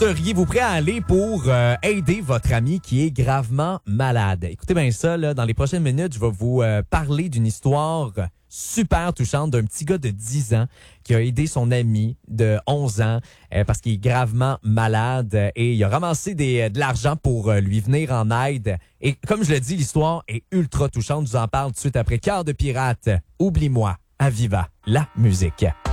seriez-vous prêt à aller pour aider votre ami qui est gravement malade? Écoutez bien ça, là, dans les prochaines minutes, je vais vous parler d'une histoire super touchante d'un petit gars de 10 ans qui a aidé son ami de 11 ans parce qu'il est gravement malade et il a ramassé de l'argent pour lui venir en aide. Et comme je le dis, l'histoire est ultra touchante. Je vous en parle tout de suite après Cœur de pirate. Oublie-moi, à Viva, la musique.